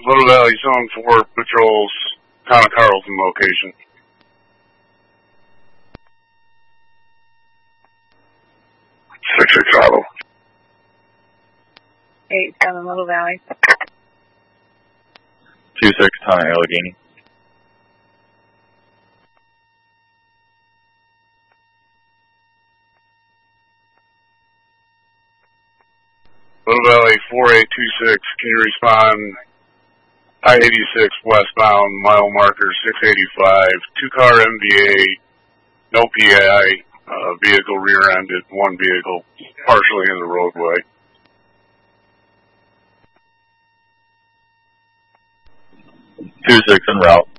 Little Valley Zone 4 patrols, Town of Carlton location. 6-6 Bravo. 8-7 Little Valley. 2-6 Town of Allegheny. Little Valley 4826, can you respond? I-86 westbound, mile marker 685, two-car MVA, no PI, vehicle rear-ended, one vehicle partially in the roadway. 2-6 en route.